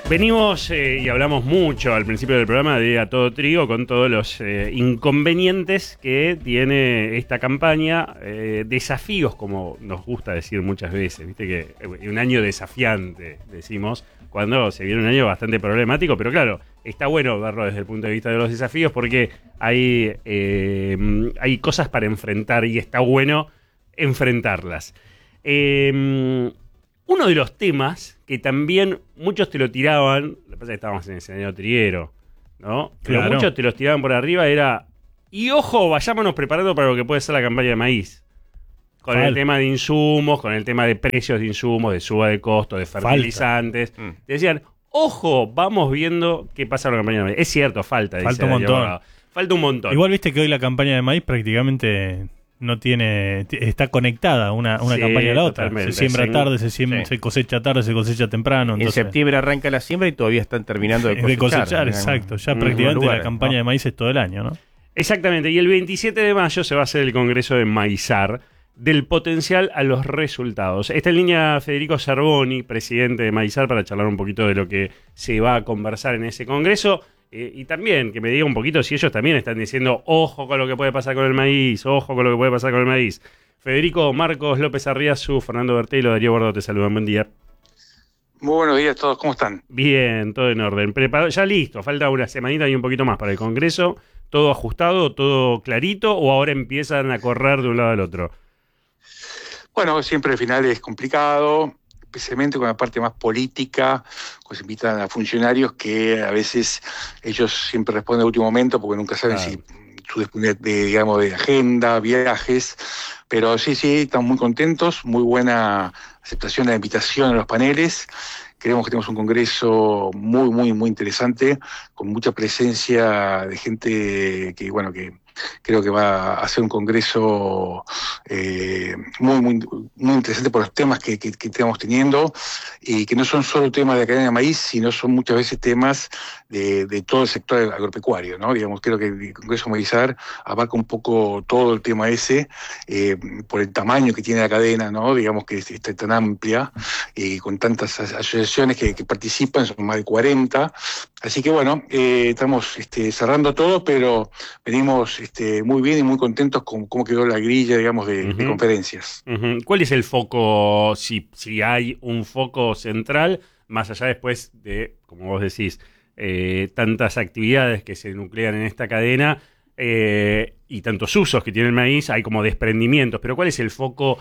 Venimos y hablamos mucho al principio del programa de A Todo Trigo con todos los inconvenientes que tiene esta campaña, desafíos, como nos gusta decir muchas veces, viste que un año desafiante, decimos, cuando se viene un año bastante problemático, pero claro, está bueno verlo desde el punto de vista de los desafíos porque hay cosas para enfrentar y está bueno enfrentarlas. Uno de los temas que también muchos te lo tiraban, lo que pasa es que estábamos en el escenario triguero, ¿no? Pero Claro. muchos te los tiraban por arriba, era, y ojo, vayámonos preparando para lo que puede ser la campaña de maíz. Con el tema de insumos, con el tema de precios de insumos, de suba de costo, de fertilizantes. Te decían, ojo, vamos viendo qué pasa con la campaña de maíz. Es cierto, falta Falta un Darío montón. Bogado. Falta un montón. Igual viste que hoy la campaña de maíz prácticamente no tiene, está conectada una Sí, campaña a la otra. totalmente. Se siembra Sí. tarde, se cosecha tarde, se cosecha temprano. En Entonces, septiembre arranca la siembra y todavía están terminando de cosechar. exacto. Ya en prácticamente algunos lugares, la campaña ¿no? de maíz es todo el año, ¿no? Exactamente, y el 27 de mayo se va a hacer el Congreso de Maizar, del potencial a los resultados. Está en línea Federico Zerboni, presidente de Maizar, para charlar un poquito de lo que se va a conversar en ese Congreso, y también que me diga un poquito si ellos también están diciendo, ojo con lo que puede pasar con el maíz, ojo con lo que puede pasar con el maíz. Federico, Marcos López Arriazu, Fernando Bertelo, Darío Bordo te saludan, buen día. Muy buenos días a todos, ¿cómo están? Bien, todo en orden. Preparado, ya listo, falta una semanita y un poquito más para el Congreso. ¿Todo ajustado, todo clarito o ahora empiezan a correr de un lado al otro? Bueno, siempre el final es complicado, especialmente con la parte más política, cuando se invitan a funcionarios que a veces ellos siempre responden al último momento porque nunca saben Claro. si su disponibilidad de agenda, viajes, pero sí, estamos muy contentos, muy buena aceptación de la invitación a los paneles. Creemos que tenemos un congreso muy interesante, con mucha presencia de gente que creo que va a ser un congreso muy interesante por los temas que estamos teniendo, y que no son solo temas de la cadena de maíz, sino son muchas veces temas de todo el sector agropecuario, ¿no? Digamos, creo que el Congreso Maizar abarca un poco todo el tema ese, por el tamaño que tiene la cadena, ¿no? Digamos que está tan amplia, y con tantas asociaciones que participan, son más de 40. Así que bueno, estamos cerrando todo, pero venimos muy bien y muy contentos con cómo quedó la grilla, digamos, de conferencias. Uh-huh. ¿Cuál es el foco, si hay un foco central, más allá después de, como vos decís, tantas actividades que se nuclean en esta cadena y tantos usos que tiene el maíz, hay como desprendimientos, pero ¿cuál es el foco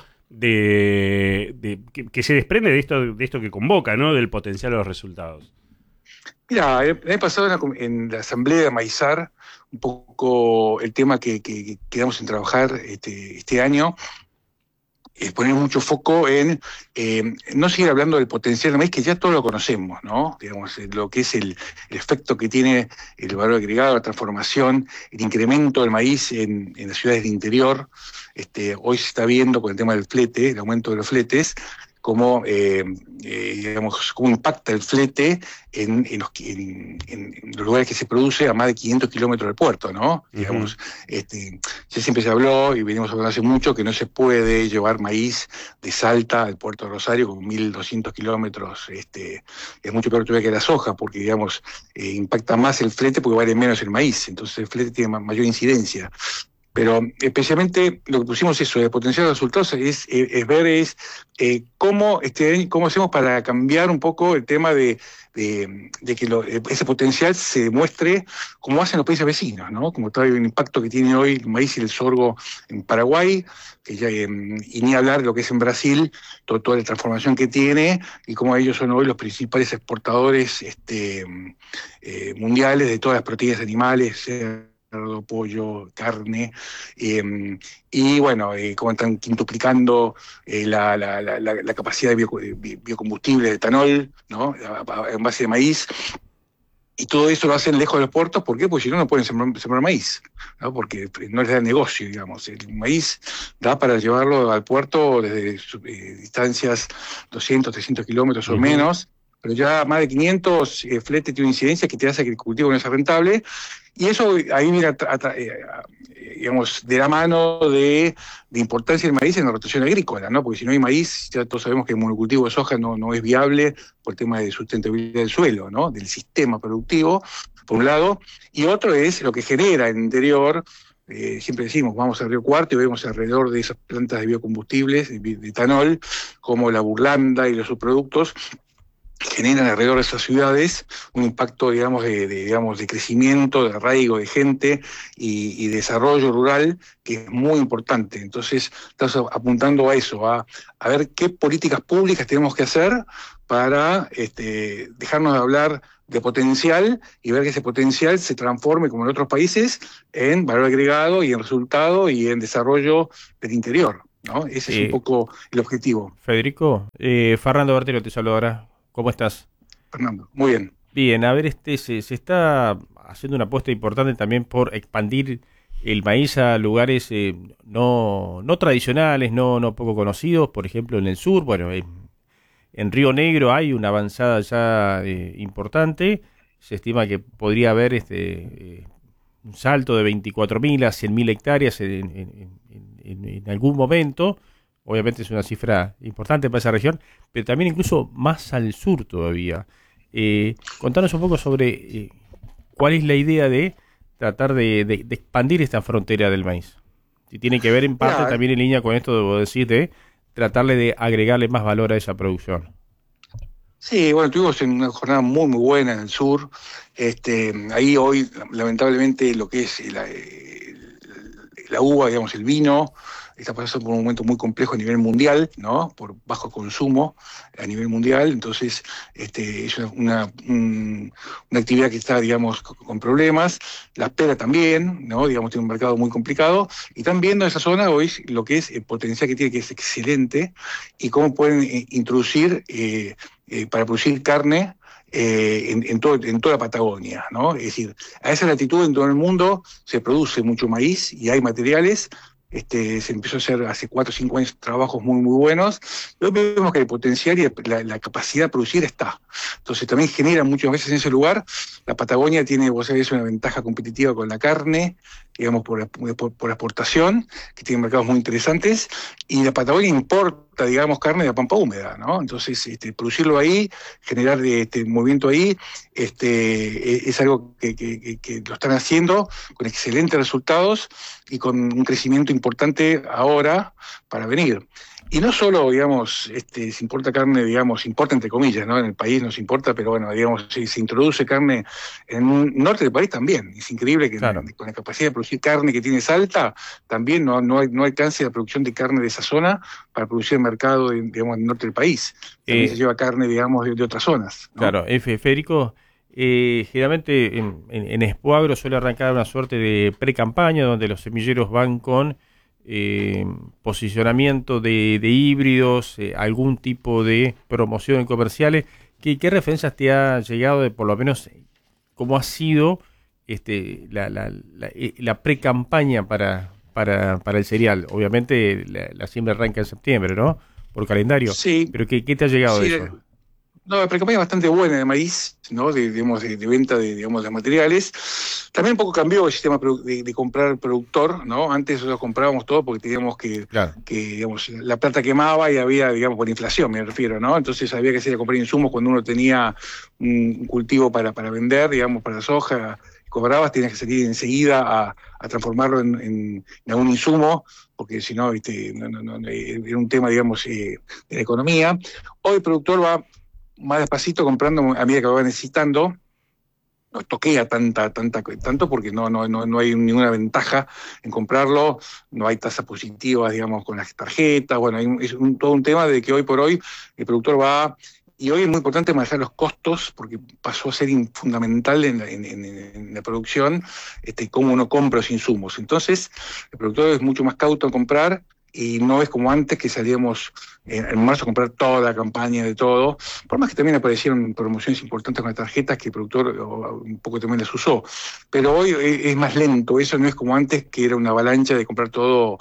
que se desprende de esto que convoca, ¿no? Del potencial de los resultados? Mira, el año pasado en la asamblea de Maizar, un poco el tema que quedamos en trabajar este año es poner mucho foco en no seguir hablando del potencial del maíz, que ya todos lo conocemos, ¿no? Digamos, lo que es el efecto que tiene el valor agregado, la transformación, el incremento del maíz en las ciudades del interior. Hoy se está viendo con el tema del flete, el aumento de los fletes, cómo impacta el flete en los lugares que se produce a más de 500 kilómetros del puerto, ¿no? Uh-huh. Digamos, ya siempre se habló, y venimos hablando hace mucho, que no se puede llevar maíz de Salta al puerto de Rosario con 1.200 kilómetros. Es mucho peor todavía que la soja, porque, digamos, impacta más el flete porque vale menos el maíz, entonces el flete tiene mayor incidencia. Pero especialmente lo que pusimos eso, de potencial de resultados, es ver cómo hacemos para cambiar un poco el tema de que ese potencial se demuestre como hacen los países vecinos, ¿no? Como todo el impacto que tiene hoy el maíz y el sorgo en Paraguay, que ya, y ni hablar de lo que es en Brasil, toda la transformación que tiene, y cómo ellos son hoy los principales exportadores mundiales de todas las proteínas animales, pollo, carne, y bueno, como están quintuplicando la capacidad de biocombustible de etanol, ¿no? En base de maíz, y todo eso lo hacen lejos de los puertos. ¿Por qué? Porque si no, no pueden sembrar maíz, ¿no? Porque no les da negocio, digamos. El maíz da para llevarlo al puerto desde distancias 200, 300 kilómetros o menos, pero ya más de 500 flete tiene una incidencia que te hace que el cultivo no sea rentable, y eso ahí viene digamos, de la mano de importancia del maíz en la rotación agrícola, ¿no? Porque si no hay maíz, ya todos sabemos que el monocultivo de soja no es viable por el tema de sustentabilidad del suelo, ¿no? Del sistema productivo, por un lado, y otro es lo que genera en el interior. Siempre decimos, vamos a Río Cuarto y vemos alrededor de esas plantas de biocombustibles, de etanol, como la burlanda y los subproductos, generan alrededor de esas ciudades un impacto, digamos, de crecimiento, de arraigo de gente y desarrollo rural que es muy importante. Entonces, estamos apuntando a eso, a ver qué políticas públicas tenemos que hacer para dejarnos de hablar de potencial y ver que ese potencial se transforme, como en otros países, en valor agregado y en resultado y en desarrollo del interior, ¿no? Ese es un poco el objetivo. Federico, Fernando Bertelo te saluda ahora. ¿Cómo estás? Fernando, muy bien. Bien, a ver, se está haciendo una apuesta importante también por expandir el maíz a lugares no tradicionales, no poco conocidos, por ejemplo en el sur. Bueno, en Río Negro hay una avanzada ya importante. Se estima que podría haber un salto de 24.000 a 100.000 hectáreas en algún momento. Obviamente es una cifra importante para esa región, pero también incluso más al sur todavía. Contanos un poco sobre cuál es la idea de tratar de expandir esta frontera del maíz. Si tiene que ver en parte también en línea con esto, debo decir, de tratarle de agregarle más valor a esa producción. Sí, bueno, tuvimos una jornada muy buena en el sur. Ahí hoy, lamentablemente, lo que es la uva, digamos, el vino, está pasando por un momento muy complejo a nivel mundial, ¿no? Por bajo consumo a nivel mundial. Entonces, es una actividad que está, digamos, con problemas. La pera también, ¿no? Digamos, tiene un mercado muy complicado. Y están viendo esa zona hoy lo que es el potencial que tiene, que es excelente, y cómo pueden introducir para producir carne en toda la Patagonia, ¿no? Es decir, a esa latitud en todo el mundo se produce mucho maíz y hay materiales. Se empezó a hacer hace 4 o 5 años trabajos muy buenos, pero vemos que el potencial y la capacidad de producir está. Entonces también genera muchas veces en ese lugar. La Patagonia tiene, vos sabés, una ventaja competitiva con la carne, digamos, por la exportación, que tiene mercados muy interesantes, y la Patagonia importa, digamos, carne de la pampa húmeda, ¿no? Entonces, producirlo ahí, generar movimiento ahí, es algo que lo están haciendo con excelentes resultados y con un crecimiento importante ahora para venir. Y no solo, digamos, se importa carne, digamos, importa entre comillas, ¿no? En el país nos importa, pero bueno, digamos, se introduce carne en un norte del país también. Es increíble que claro, con la capacidad de producir carne que tiene Salta, también no alcance la producción de carne de esa zona para producir el mercado, digamos, en el norte del país. También se lleva carne, digamos, de otras zonas, ¿no? Claro, Federico, generalmente en Expoagro suele arrancar una suerte de pre-campaña donde los semilleros van con posicionamiento de híbridos, algún tipo de promoción en comerciales. ¿Qué referencias te ha llegado de por lo menos cómo ha sido la pre-campaña para el cereal? Obviamente la siembra arranca en septiembre, ¿no? Por calendario. Sí. Pero ¿qué te ha llegado de eso? No, la precampaña es bastante buena de maíz, ¿no? De venta de materiales. También un poco cambió el sistema de comprar productor, ¿no? Antes nosotros comprábamos todo porque teníamos que digamos, la plata quemaba y había, digamos, por inflación me refiero, ¿no? Entonces había que salir a comprar insumos cuando uno tenía un cultivo para vender, digamos, para la soja. Cobrabas, tenías que salir enseguida a transformarlo en algún insumo, porque si no, era un tema, digamos, de la economía. Hoy el productor va más despacito comprando a medida que lo va necesitando. No toquea tanto porque no hay ninguna ventaja en comprarlo, no hay tasas positivas, digamos, con las tarjetas. Bueno, es todo un tema de que hoy por hoy el productor va. Y hoy es muy importante manejar los costos, porque pasó a ser fundamental en la producción cómo uno compra los insumos. Entonces, el productor es mucho más cauto en comprar y no es como antes que salíamos en marzo a comprar toda la campaña de todo, por más que también aparecieron promociones importantes con las tarjetas que el productor un poco también las usó, pero hoy es más lento, eso no es como antes que era una avalancha de comprar todo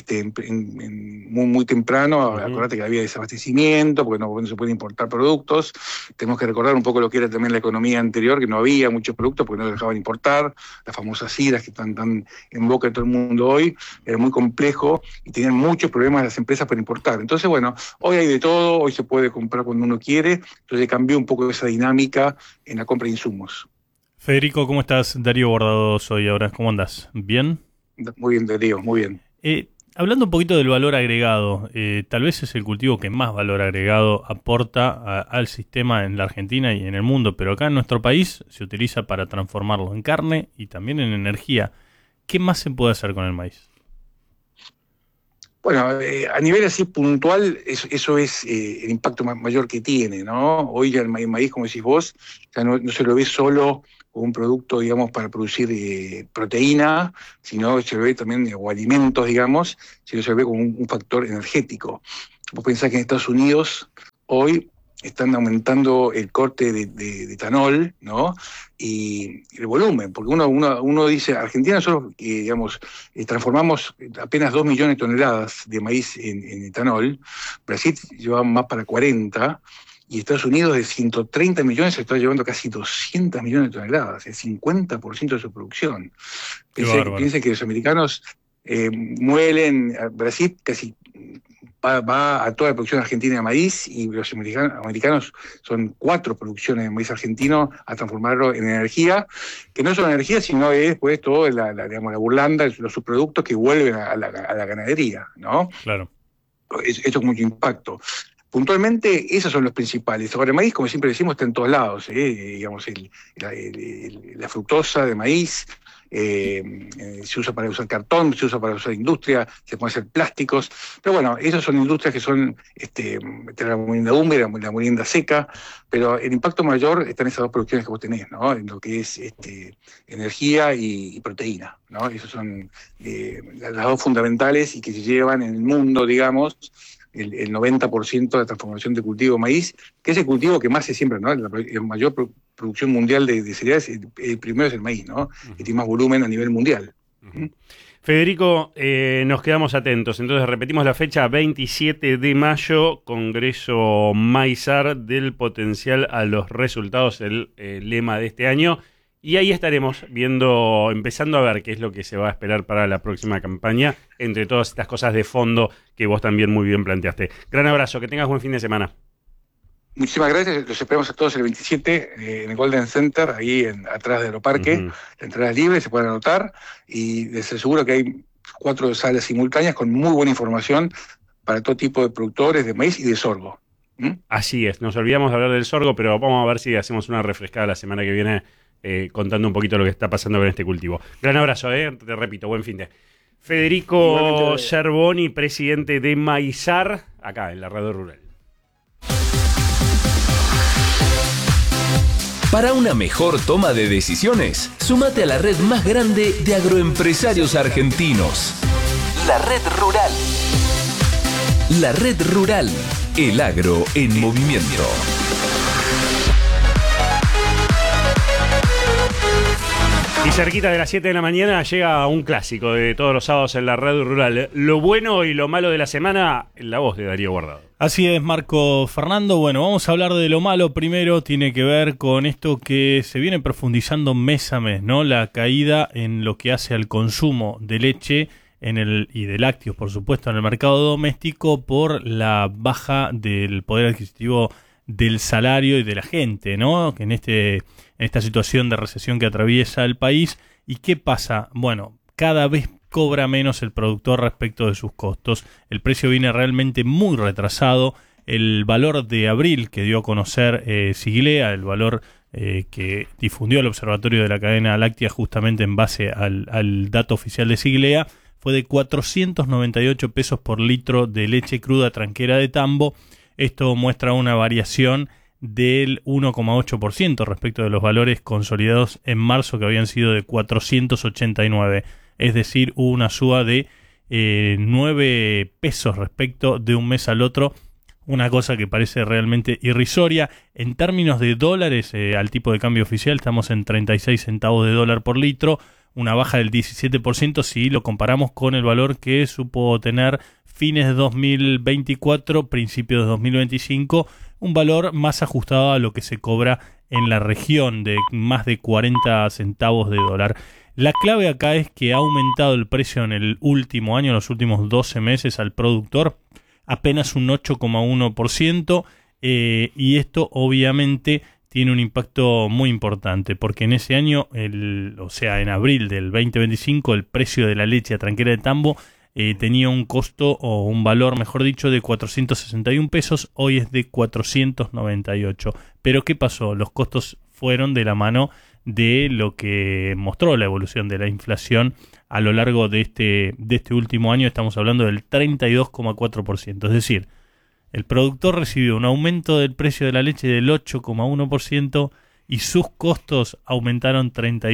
muy temprano. Acordate que había desabastecimiento, porque no se pueden importar productos, tenemos que recordar un poco lo que era también la economía anterior, que no había muchos productos porque no dejaban importar, las famosas CIDAs que están tan en boca de todo el mundo hoy, era muy complejo y tenían muchos problemas las empresas para importar. Entonces, bueno, hoy hay de todo, hoy se puede comprar cuando uno quiere, entonces cambió un poco esa dinámica en la compra de insumos. Federico, ¿cómo estás? Darío Bordado soy ahora. ¿Cómo andás? ¿Bien? Muy bien, Darío, muy bien. Hablando un poquito del valor agregado, tal vez es el cultivo que más valor agregado aporta al sistema en la Argentina y en el mundo, pero acá en nuestro país se utiliza para transformarlo en carne y también en energía. ¿Qué más se puede hacer con el maíz? Bueno, a nivel así puntual, eso es el impacto mayor que tiene, ¿no? Hoy ya el maíz, como decís vos, ya no se lo ve solo como un producto, digamos, para producir proteína, sino se lo ve también, o alimentos, digamos, sino se lo ve como un factor energético. Vos pensás que en Estados Unidos hoy están aumentando el corte de etanol, ¿no? Y el volumen, porque uno dice, Argentina nosotros, digamos, transformamos apenas 2 millones de toneladas de maíz en etanol, Brasil lleva más para 40, y Estados Unidos de 130 millones se está llevando casi 200 millones de toneladas, el 50% de su producción. Piensen que los americanos muelen, Brasil casi va a toda la producción argentina de maíz, y los americanos son 4 producciones de maíz argentino a transformarlo en energía, que no es solo energía, sino es pues todo digamos, la burlanda, los subproductos que vuelven a la ganadería, ¿no? Claro. Esto es mucho impacto. Puntualmente, esos son los principales. Ahora, el maíz, como siempre decimos, está en todos lados, digamos, la fructosa de maíz, se usa para usar cartón, se usa para usar industria, se pueden hacer plásticos, pero bueno, esas son industrias que son la molienda húmeda, la molienda seca, pero el impacto mayor está en esas dos producciones que vos tenés, ¿no? En lo que es energía y proteína, ¿no? Esas son las dos fundamentales y que se llevan en el mundo, digamos, el 90% de la transformación de cultivo de maíz, que es el cultivo que más se siembra, ¿no? La mayor producción mundial de cereales, el primero es el maíz, ¿no? Que tiene más volumen a nivel mundial. Federico, nos quedamos atentos. Entonces repetimos la fecha, 27 de mayo, Congreso Maizar, del potencial a los resultados, el lema de este año. Y ahí estaremos viendo, empezando a ver qué es lo que se va a esperar para la próxima campaña, entre todas estas cosas de fondo que vos también muy bien planteaste. Gran abrazo, que tengas buen fin de semana. Muchísimas gracias, los esperamos a todos el 27 en el Golden Center, ahí atrás de Aeroparque. La entrada es libre, se pueden anotar, y les aseguro que hay 4 salas simultáneas con muy buena información para todo tipo de productores de maíz y de sorgo. Así es, nos olvidamos de hablar del sorgo, pero vamos a ver si hacemos una refrescada la semana que viene, contando un poquito lo que está pasando con este cultivo. Gran abrazo, te repito, buen fin de. Federico Yerboni, presidente de Maizar, acá en la Radio Rural. Para una mejor toma de decisiones, súmate a la red más grande de agroempresarios argentinos. La Red Rural. La Red Rural. El agro en movimiento. Y cerquita de las 7 de la mañana llega un clásico de todos los sábados en la Radio Rural. Lo bueno y lo malo de la semana, en la voz de Darío Bordado. Así es, Marco Fernando. Bueno, vamos a hablar de lo malo primero. Tiene que ver con esto que se viene profundizando mes a mes, ¿no? La caída en lo que hace al consumo de leche y de lácteos, por supuesto, en el mercado doméstico por la baja del poder adquisitivo del salario y de la gente, ¿no? Que en esta situación de recesión que atraviesa el país. ¿Y qué pasa? Bueno, cada vez cobra menos el productor respecto de sus costos. El precio viene realmente muy retrasado. El valor de abril que dio a conocer Siglea, el valor que difundió el Observatorio de la Cadena Láctea justamente en base al dato oficial de Siglea, fue de 498 pesos por litro de leche cruda tranquera de tambo. Esto muestra una variación del 1,8% respecto de los valores consolidados en marzo, que habían sido de 489. Es decir, hubo una suba de 9 pesos respecto de un mes al otro. Una cosa que parece realmente irrisoria. En términos de dólares, al tipo de cambio oficial estamos en 36 centavos de dólar por litro, una baja del 17% si lo comparamos con el valor que supo tener fines de 2024, principios de 2025, un valor más ajustado a lo que se cobra en la región, de más de 40 centavos de dólar. La clave acá es que ha aumentado el precio en el último año, en los últimos 12 meses al productor, apenas un 8,1%, y esto obviamente tiene un impacto muy importante, porque en ese año, o sea, en abril del 2025, el precio de la leche a tranquera de tambo tenía un costo, o un valor, mejor dicho, de 461 pesos, hoy es de 498. Pero ¿qué pasó? Los costos fueron de la mano de lo que mostró la evolución de la inflación a lo largo de este último año. Estamos hablando del 32,4%, es decir, el productor recibió un aumento del precio de la leche del 8,1% y sus costos aumentaron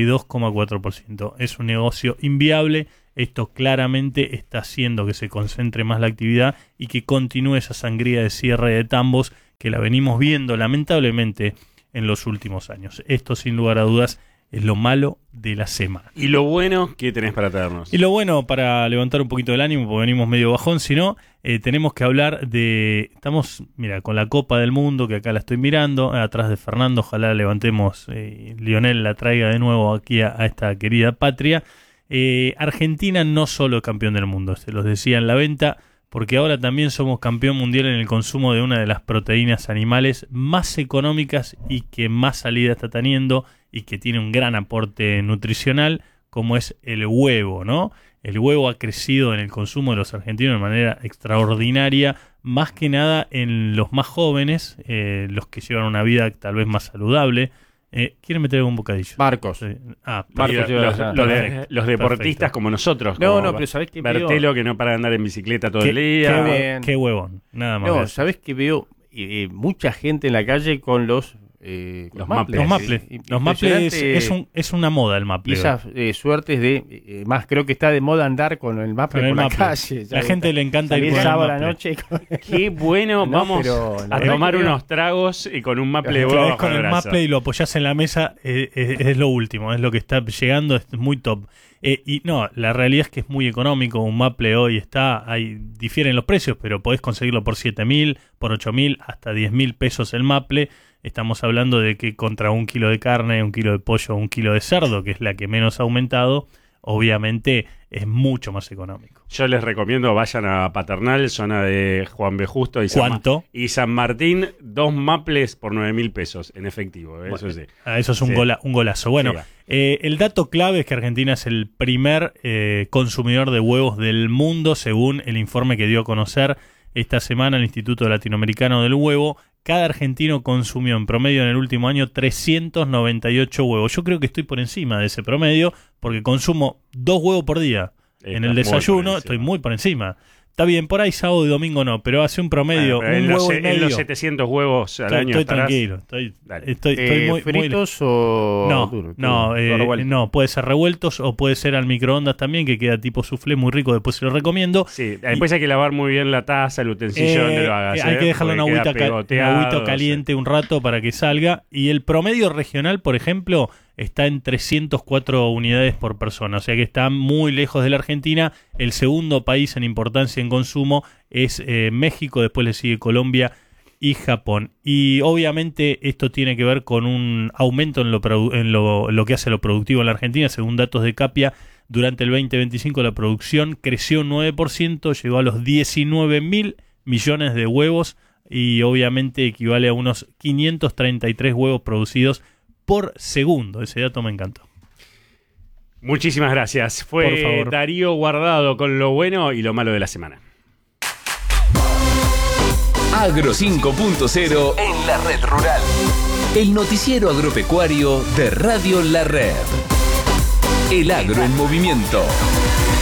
32,4%. Es un negocio inviable. Esto claramente está haciendo que se concentre más la actividad y que continúe esa sangría de cierre de tambos que la venimos viendo lamentablemente en los últimos años. Esto, sin lugar a dudas, es lo malo de la semana. ¿Y lo bueno que tenés para traernos? Y lo bueno, para levantar un poquito el ánimo, porque venimos medio bajón, si no, tenemos que hablar de... Estamos, mira, con la Copa del Mundo, que acá la estoy mirando, atrás de Fernando, ojalá levantemos, Lionel la traiga de nuevo aquí a esta querida patria. Argentina no solo campeón del mundo, se los decía en la venta, porque ahora también somos campeón mundial en el consumo de una de las proteínas animales más económicas y que más salida está teniendo y que tiene un gran aporte nutricional, como es el huevo, ¿no? El huevo ha crecido en el consumo de los argentinos de manera extraordinaria, más que nada en los más jóvenes, los que llevan una vida tal vez más saludable. ¿Quieren meter algún bocadillo? Marcos. Los deportistas perfecto. como nosotros. No, como pero ¿sabés qué Bertelo, que no para de andar en bicicleta todo el día. Qué huevón, nada más. No, ¿sabés que veo mucha gente en la calle con los Maples. Los Maples es una moda, el Maple. Esas suertes de... más creo que está de moda andar con el Maple por la calle. La gente le encanta ir con el sábado a Maple. la noche. Qué bueno, No, vamos pero la a verdad tomar que unos tragos y con un Maple de Claro, huevo es bajo con el el brazo. Maple y lo apoyás en la mesa, es lo último, es lo que está llegando, es muy top. Y no, la realidad es que es muy económico. Un Maple hoy difieren los precios, pero podés conseguirlo por 7.000, por 8.000, hasta 10.000 pesos el Maple. Estamos hablando de que contra 1 kilo de carne, 1 kilo de pollo, 1 kilo de cerdo, que es la que menos ha aumentado, obviamente es mucho más económico. Yo les recomiendo, vayan a Paternal, zona de Juan B. Justo y ¿Cuánto? y San Martín, 2 Maples por 9.000 pesos en efectivo. Eso Bueno, sí. Eso es un golazo. Bueno, Sí, el dato clave es que Argentina es el primer consumidor de huevos del mundo, según el informe que dio a conocer esta semana el Instituto Latinoamericano del Huevo. Cada argentino consumió en promedio en el último año 398 huevos. Yo creo que estoy por encima de ese promedio porque consumo 2 huevos por día. En el desayuno estoy muy por encima. Está bien, por ahí sábado y domingo no, pero hace un promedio, Bueno, un huevo y medio. en los 700 huevos al año Estoy estarás. tranquilo, estoy muy ¿fritos o No, duros? no, puede ser revueltos o puede ser al microondas también, que queda tipo soufflé muy rico, después se lo recomiendo. Sí, después hay que lavar muy bien la taza, el utensilio donde lo hagas. Hay que dejarlo en Porque queda pegoteado, agüita caliente un rato para que salga. Y el promedio regional, por ejemplo, está en 304 unidades por persona, o sea que está muy lejos de la Argentina. El segundo país en importancia en consumo es México, después le sigue Colombia y Japón. Y obviamente esto tiene que ver con un aumento en lo que hace lo productivo en la Argentina. Según datos de Capia, durante el 2025 la producción creció un 9%, llegó a los 19.000 millones de huevos y obviamente equivale a unos 533 huevos producidos por segundo. Ese dato me encantó. Muchísimas gracias. Por Fue favor. Darío Guardado con lo bueno y lo malo de la semana. Agro 5.0 en la Red Rural. El noticiero agropecuario de Radio La Red. El agro en movimiento.